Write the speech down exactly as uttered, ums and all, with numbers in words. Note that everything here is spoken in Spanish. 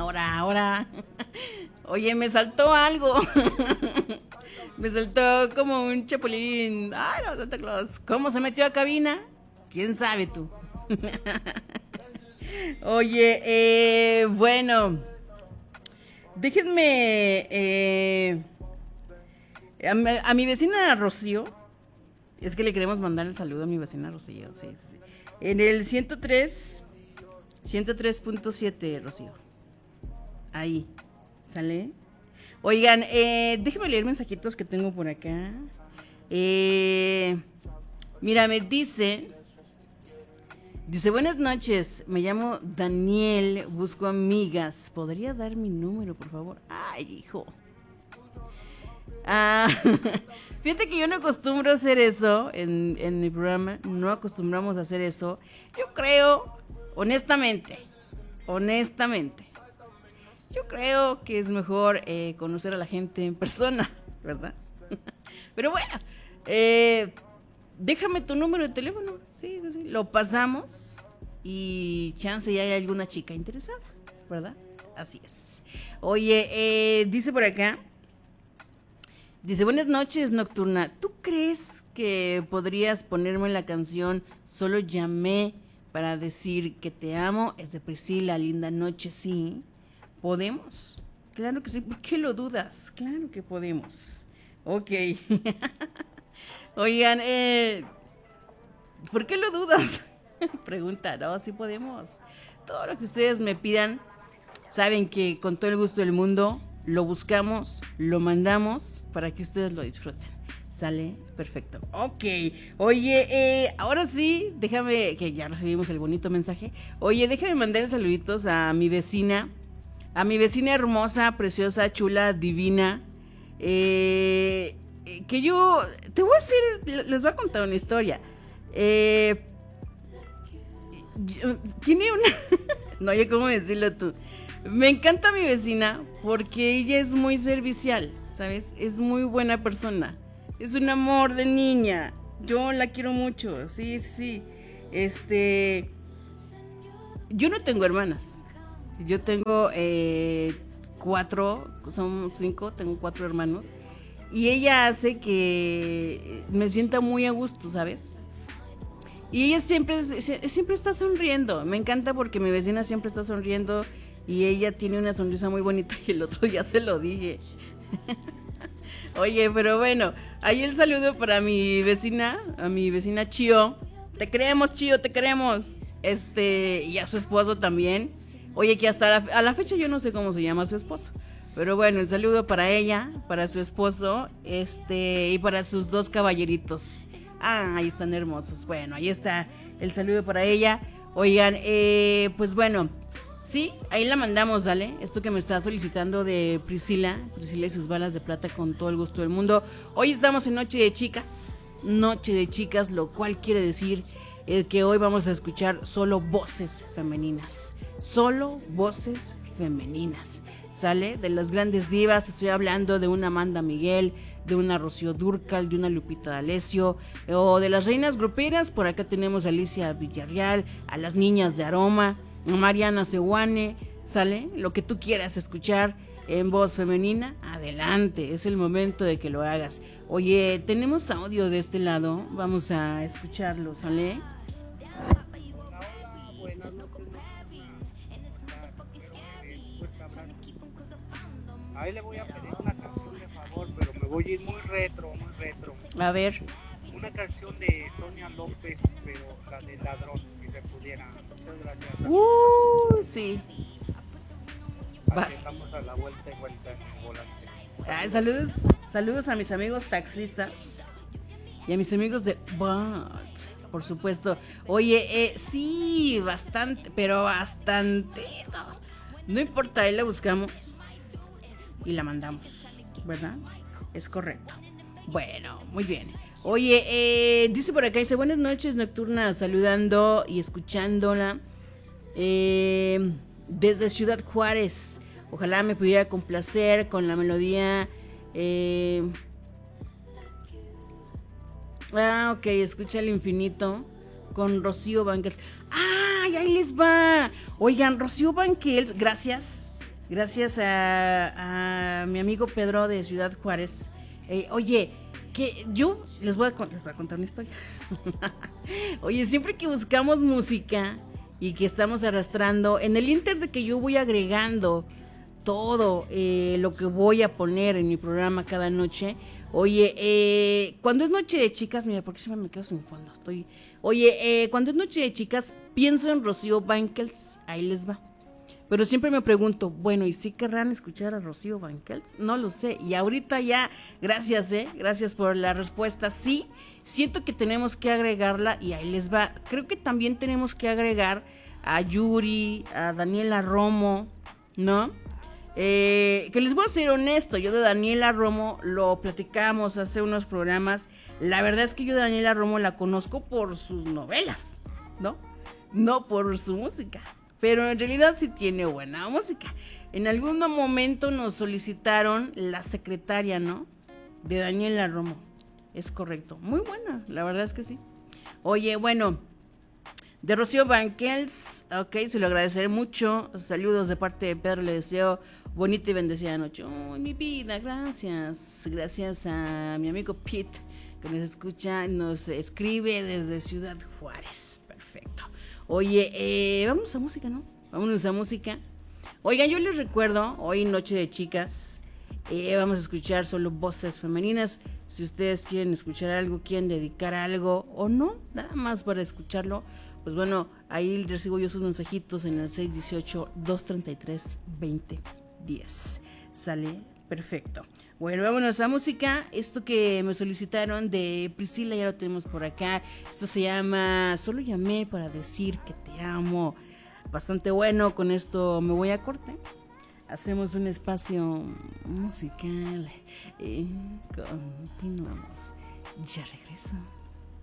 ahora, ahora. Oye, me saltó algo. Me saltó como un chapulín. Ay, no, Santa Claus. ¿Cómo se metió a cabina? ¿Quién sabe tú? Oye, eh, bueno. Déjenme... Eh, a, mi, a mi vecina Rocío. Es que le queremos mandar el saludo a mi vecina Rocío. Sí, sí, sí. En el ciento tres... ciento tres punto siete, Rocío. Ahí. ¿Sale? Oigan, eh, déjenme leer mensajitos que tengo por acá. Eh, mira, me dice... Dice, buenas noches, me llamo Daniel, busco amigas. ¿Podría dar mi número, por favor? Ay, hijo. Ah, fíjate que yo no acostumbro a hacer eso en, en mi programa. No acostumbramos a hacer eso. Yo creo, honestamente, honestamente, yo creo que es mejor eh, conocer a la gente en persona, ¿verdad? Pero bueno, eh, déjame tu número de teléfono. Sí, sí, sí. Lo pasamos y chance ya hay alguna chica interesada, ¿verdad? Así es. Oye, eh, dice por acá. Dice, buenas noches, Nocturna. ¿Tú crees que podrías ponerme la canción Solo llamé para decir que te amo? Es de Priscila, linda noche, sí. ¿Podemos? Claro que sí. ¿Por qué lo dudas? Claro que podemos. Ok. Oigan, eh, ¿por qué lo dudas? Pregunta, no, sí podemos. Todo lo que ustedes me pidan, saben que con todo el gusto del mundo lo buscamos, lo mandamos para que ustedes lo disfruten. ¿Sale? Perfecto. Ok. Oye, eh, ahora sí, déjame, que ya recibimos el bonito mensaje. Oye, déjame mandar saluditos a mi vecina. A mi vecina hermosa, preciosa, chula, divina. Eh, que yo, te voy a decir, les voy a contar una historia. Eh, yo, tiene una... no hay cómo decirlo tú. Me encanta mi vecina porque ella es muy servicial, ¿sabes? Es muy buena persona. Es un amor de niña. Yo la quiero mucho, sí, sí, sí. Este... Yo no tengo hermanas. Yo tengo eh, cuatro, son cinco, tengo cuatro hermanos. Y ella hace que me sienta muy a gusto, ¿sabes? Y ella siempre, siempre está sonriendo. Me encanta porque mi vecina siempre está sonriendo. Y ella tiene una sonrisa muy bonita. Y el otro ya se lo dije. Oye, pero bueno, ahí el saludo para mi vecina, a mi vecina Chío. Te queremos, Chío, te queremos. Este, y a su esposo también. Oye, que hasta la, a la fecha yo no sé cómo se llama su esposo. Pero bueno, el saludo para ella, para su esposo, este, y para sus dos caballeritos. Ah, ahí están hermosos. Bueno, ahí está el saludo para ella. Oigan, eh, pues bueno, sí, ahí la mandamos, dale. Esto que me está solicitando de Priscila, Priscila y sus balas de plata, con todo el gusto del mundo. Hoy estamos en Noche de Chicas, Noche de Chicas, lo cual quiere decir eh, que hoy vamos a escuchar solo voces femeninas. Solo voces femeninas. ¿Sale? De las grandes divas, te estoy hablando de una Amanda Miguel, de una Rocío Dúrcal, de una Lupita D'Alessio, o de las reinas gruperas. Por acá tenemos a Alicia Villarreal, a las niñas de Aroma, a Mariana Sehuane, ¿sale? Lo que tú quieras escuchar en voz femenina, adelante, es el momento de que lo hagas. Oye, tenemos audio de este lado, vamos a escucharlo, ¿sale? Ahí le voy a pedir una canción de favor, pero me voy a ir muy retro, muy retro. A ver. Una canción de Sonia López, pero la del ladrón, si se pudiera. Muchas gracias. Uh, sí. Aquí estamos a la vuelta y vuelta en el volante. Ay, saludos, saludos a mis amigos taxistas y a mis amigos de Bot, por supuesto. Oye, eh, sí, bastante, pero bastante. No importa, ahí la buscamos y la mandamos, ¿verdad? Es correcto. Bueno, muy bien. Oye, eh, dice por acá, dice, buenas noches, Nocturna, saludando y escuchándola eh, desde Ciudad Juárez. Ojalá me pudiera complacer con la melodía. Eh... Ah, ok, escucha el infinito con Rocío Banquels. ¡Ay, ahí les va! Oigan, Rocío Banquels, gracias. Gracias a, a mi amigo Pedro de Ciudad Juárez. Eh, oye, que yo les voy a, les voy a contar una historia. Oye, siempre que buscamos música y que estamos arrastrando, en el inter de que yo voy agregando todo eh, lo que voy a poner en mi programa cada noche. Oye, eh, cuando es noche de chicas, mira, porque siempre me quedo sin fondo. Estoy. Oye, eh, cuando es noche de chicas, pienso en Rocío Banquels. Ahí les va. Pero siempre me pregunto, bueno, ¿y si querrán escuchar a Rocío Banquels? No lo sé. Y ahorita ya, gracias, ¿eh? Gracias por la respuesta. Sí, siento que tenemos que agregarla y ahí les va. Creo que también tenemos que agregar a Yuri, a Daniela Romo, ¿no? Eh, que les voy a ser honesto, yo de Daniela Romo lo platicamos hace unos programas. La verdad es que yo de Daniela Romo la conozco por sus novelas, ¿no? No por su música. Pero en realidad sí tiene buena música. En algún momento nos solicitaron la secretaria, ¿no? De Daniela Romo. Es correcto. Muy buena, la verdad es que sí. Oye, bueno, de Rocío Banquels, ok, se lo agradeceré mucho. Saludos de parte de Pedro, le deseo bonita y bendecida noche. Oh, mi vida, gracias. Gracias a mi amigo Pete, que nos escucha, nos escribe desde Ciudad Juárez. Perfecto. Oye, eh, vamos a música, ¿no? Vámonos a música. Oigan, yo les recuerdo, hoy Noche de Chicas, eh, vamos a escuchar solo voces femeninas. Si ustedes quieren escuchar algo, quieren dedicar algo o no, nada más para escucharlo, pues bueno, ahí recibo yo sus mensajitos en el seis uno ocho, dos tres tres, dos cero uno cero. ¿Sale? Perfecto. Bueno, vámonos a música. Esto que me solicitaron de Priscila ya lo tenemos por acá. Esto se llama Solo llamé para decir que te amo. Bastante bueno. Con esto me voy a corte. Hacemos un espacio musical. Eh, continuamos. Ya regreso.